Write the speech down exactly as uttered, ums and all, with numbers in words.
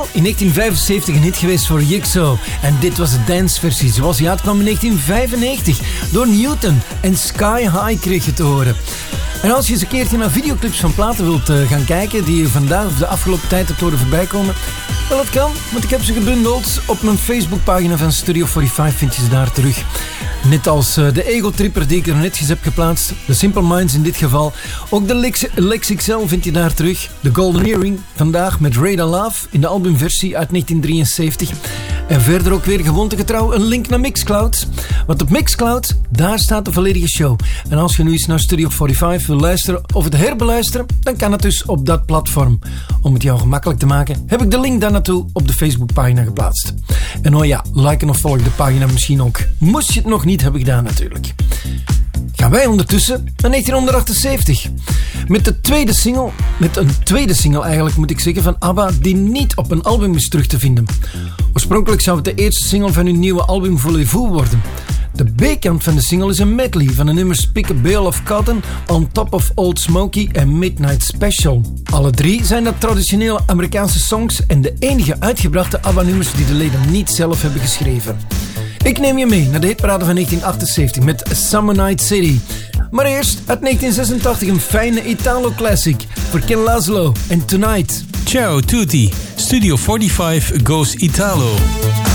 in negentien vijfenzeventig een hit geweest voor Jigsaw. En dit was de danceversie zoals die uitkwam in negentien vijfennegentig door Newton. En Sky High kreeg je te horen. En als je eens een keertje naar videoclips van platen wilt uh, gaan kijken die je vandaag of de afgelopen tijd hebt horen voorbij komen, wel, dat kan, want ik heb ze gebundeld. Op mijn Facebookpagina van Studio vijfenveertig vind je ze daar terug. Net als uh, de Ego Tripper die ik er netjes heb geplaatst, de Simple Minds in dit geval. Ook de Lex, Lex X L vind je daar terug. De Golden Earring vandaag met Radar Love in de albumversie uit negentien drieënzeventig. En verder ook weer gewoontegetrouw een link naar Mixcloud. Want op Mixcloud, daar staat de volledige show. En als je nu eens naar Studio vijfenveertig wil luisteren of het herbeluisteren, dan kan het dus op dat platform. Om het jou gemakkelijk te maken, heb ik de link daar naartoe op de Facebookpagina geplaatst. En oh ja, liken of volg de pagina misschien ook. Moest je het nog niet hebben gedaan natuurlijk. Gaan wij ondertussen naar negentien achtenzeventig. Met de tweede single, met een tweede single eigenlijk moet ik zeggen, van ABBA die niet op een album is terug te vinden. Oorspronkelijk zou het de eerste single van hun nieuwe album Voulez-vous worden. De B-kant van de single is een medley van de nummers Pick a Bale of Cotton, On Top of Old Smoky en Midnight Special. Alle drie zijn dat traditionele Amerikaanse songs en de enige uitgebrachte ABBA-nummers die de leden niet zelf hebben geschreven. Ik neem je mee naar de hitparade van negentien achtenzeventig met Summer Night City. Maar eerst uit negentien zesentachtig een fijne Italo-classic voor Ken Laszlo en Tonight. Ciao tutti, Studio vijfenveertig goes Italo.